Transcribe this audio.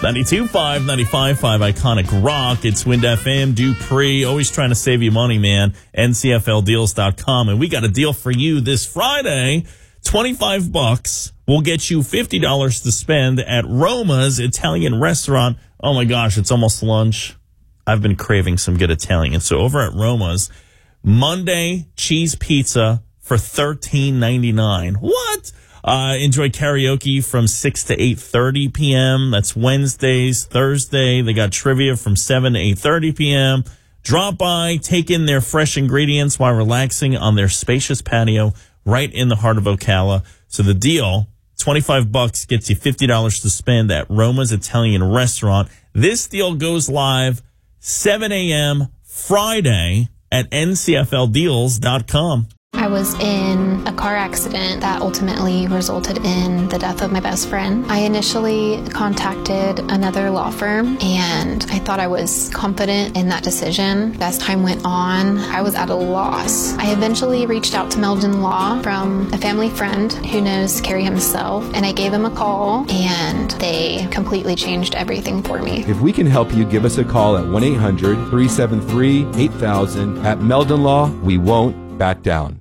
92.5, 95.5 Iconic Rock. It's Wind FM, Dupree, always trying to save you money, man. NCFLdeals.com. And we got a deal for you this Friday. $25 will get you $50 to spend at Roma's Italian restaurant. Oh my gosh, it's almost lunch. I've been craving some good Italian. So over at Roma's, Monday cheese pizza for $13.99. What? Enjoy karaoke from 6 to 8:30 p.m. That's Wednesdays, Thursday. They got trivia from 7 to 8:30 p.m. Drop by, take in their fresh ingredients while relaxing on their spacious patio right in the heart of Ocala. So the deal, $25 gets you $50 to spend at Roma's Italian restaurant. This deal goes live 7 a.m. Friday at ncfldeals.com. I was in a car accident that ultimately resulted in the death of my best friend. I initially contacted another law firm, and I thought I was confident in that decision. As time went on, I was at a loss. I eventually reached out to Meldon Law from a family friend who knows Kerry himself, and I gave him a call, and they completely changed everything for me. If we can help you, give us a call at 1-800-373-8000. At Meldon Law, we won't back down.